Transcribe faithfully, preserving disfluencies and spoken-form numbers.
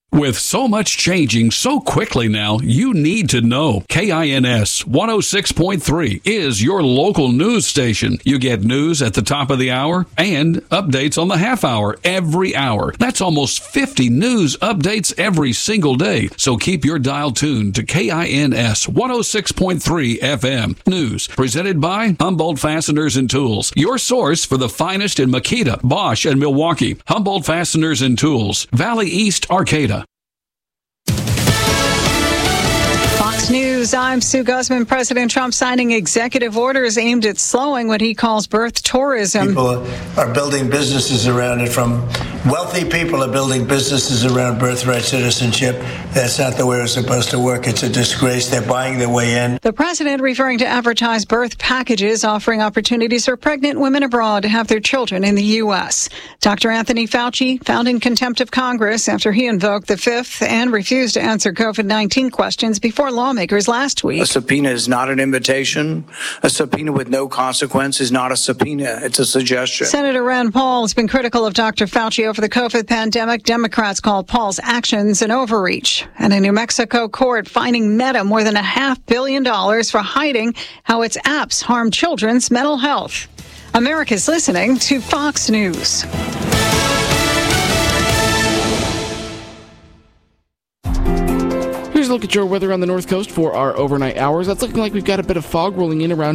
With so much changing so quickly now, you need to know. K I N S one oh six point three is your local news station. You get news at the top of the hour and updates on the half hour every hour. That's almost fifty news updates every single day. So keep your dial tuned to K I N S one oh six point three F M. News presented by Humboldt Fasteners and Tools. Your source for the finest in Makita, Bosch, and Milwaukee. Humboldt Fasteners and Tools. Valley East, Arcata. Fox News, I'm Sue Guzman. President Trump signing executive orders aimed at slowing what he calls birth tourism. People are building businesses around it. From wealthy people are building businesses around birthright citizenship. That's not the way it's supposed to work. It's a disgrace. They're buying their way in. The president referring to advertised birth packages offering opportunities for pregnant women abroad to have their children in the U S. Doctor Anthony Fauci found in contempt of Congress after he invoked the fifth and refused to answer COVID nineteen questions before lawmakers last week. A subpoena is not an invitation. A subpoena with no consequence is not a subpoena. It's a suggestion. Senator Rand Paul has been critical of Doctor Fauci over the COVID pandemic. Democrats call Paul's actions an overreach. And a New Mexico court fining Meta more than a half billion dollars for hiding how its apps harm children's mental health. America's listening to Fox News. Here's a look at your weather on the North Coast for our overnight hours. That's looking like we've got a bit of fog rolling in around